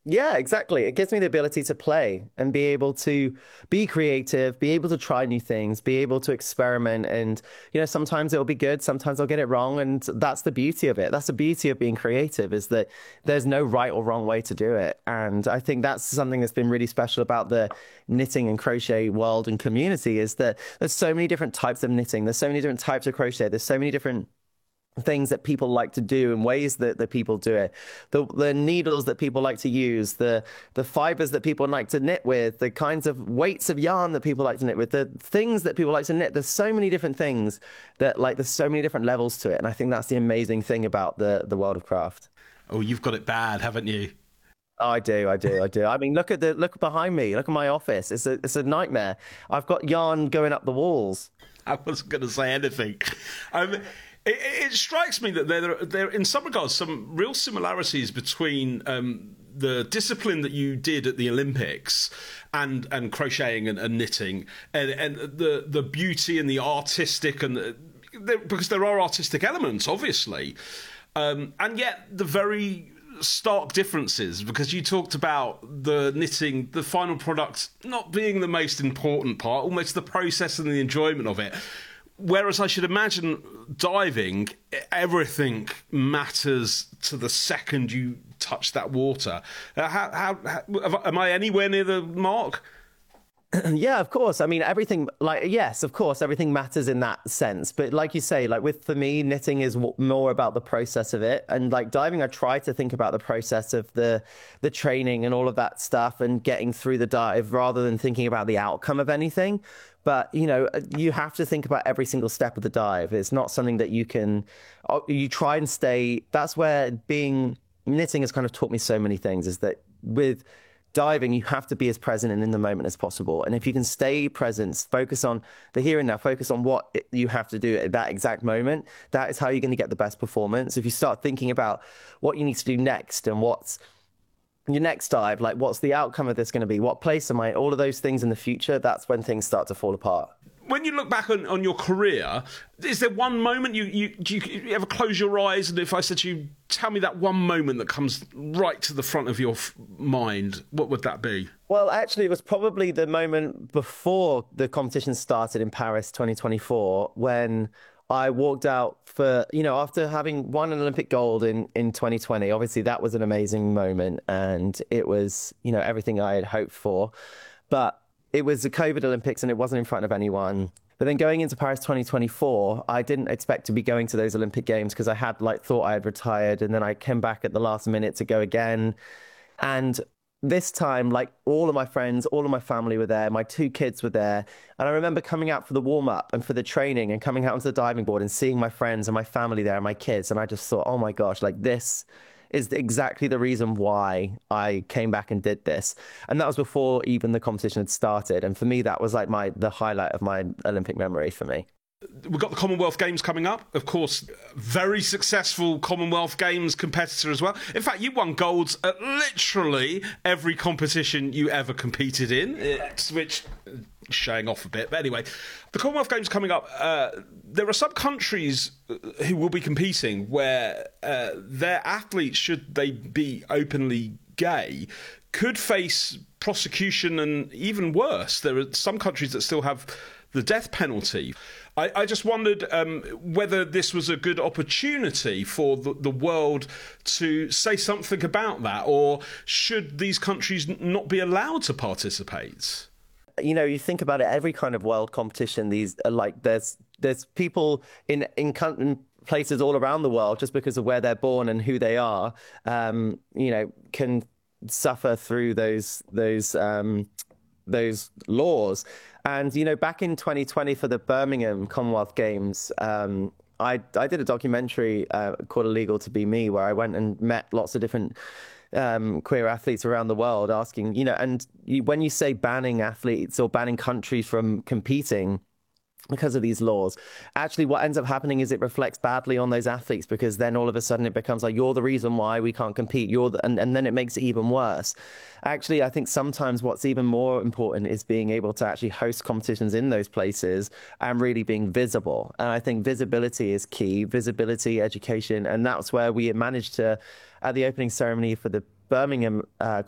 Yeah, exactly. It gives me the ability to play and be able to be creative, be able to try new things, be able to experiment. And, sometimes it'll be good, sometimes I'll get it wrong. And that's the beauty of it. That's the beauty of being creative is that there's no right or wrong way to do it. And I think that's something that's been really special about the knitting and crochet world and community is that there's so many different types of knitting. There's so many different types of crochet. There's so many different things that people like to do and ways that people do it, the needles that people like to use, the fibers that people like to knit with, the kinds of weights of yarn that people like to knit with, the things that people like to knit. There's so many different things that there's so many different levels to it, and I think that's the amazing thing about the world of craft. Oh, you've got it bad, haven't you? Oh, I do. I mean, look behind me. Look at my office. It's a nightmare. I've got yarn going up the walls. I wasn't going to say anything. It strikes me that there, in some regards, some real similarities between the discipline that you did at the Olympics and crocheting and knitting, and the beauty and the artistic because there are artistic elements, obviously, and yet the very stark differences, because you talked about the knitting, the final product not being the most important part, almost the process and the enjoyment of it. Whereas I should imagine diving, everything matters to the second you touch that water. Am I anywhere near the mark? Yeah, of course. I mean, everything, yes, of course, everything matters in that sense. But like you say, for me, knitting is more about the process of it. And diving, I try to think about the process of the training and all of that stuff and getting through the dive rather than thinking about the outcome of anything. But, you have to think about every single step of the dive. It's not something that you try and stay. That's where knitting has kind of taught me so many things, is that with diving, you have to be as present and in the moment as possible. And if you can stay present, focus on the here and now, focus on what you have to do at that exact moment, that is how you're going to get the best performance. If you start thinking about what you need to do next and what's your next dive, what's the outcome of this going to be? What place am I? All of those things in the future, that's when things start to fall apart. When you look back on your career, is there one moment do you ever close your eyes, and if I said to you, tell me that one moment that comes right to the front of your mind, what would that be? Well, actually, it was probably the moment before the competition started in Paris 2024 when I walked out after having won an Olympic gold in 2020. Obviously, that was an amazing moment, and it was, everything I had hoped for. But it was the COVID Olympics and it wasn't in front of anyone. But then going into Paris 2024, I didn't expect to be going to those Olympic Games because I had thought I had retired, and then I came back at the last minute to go again. And this time, all of my friends, all of my family were there. My 2 kids were there. And I remember coming out for the warm-up and for the training and coming out onto the diving board and seeing my friends and my family there and my kids. And I just thought, oh my gosh, this is exactly the reason why I came back and did this. And that was before even the competition had started. And for me, that was the highlight of my Olympic memory for me. We've got the Commonwealth Games coming up. Of course, very successful Commonwealth Games competitor as well. In fact, you won golds at literally every competition you ever competed in, which showing off a bit. But anyway, the Commonwealth Games coming up, there are some countries who will be competing where their athletes, should they be openly gay, could face prosecution and even worse. There are some countries that still have the death penalty. I just wondered whether this was a good opportunity for the world to say something about that, or should these countries not be allowed to participate? You think about it, every kind of world competition, these are there's people in places all around the world, just because of where they're born and who they are, can suffer through those laws. And, back in 2020 for the Birmingham Commonwealth Games, I did a documentary called Illegal to Be Me, where I went and met lots of different queer athletes around the world asking, when you say banning athletes or banning countries from competing because of these laws, actually what ends up happening is it reflects badly on those athletes, because then all of a sudden it becomes you're the reason why we can't compete. And then it makes it even worse. Actually, I think sometimes what's even more important is being able to actually host competitions in those places and really being visible. And I think visibility is key, visibility, education. And that's where we managed to, at the opening ceremony for the Birmingham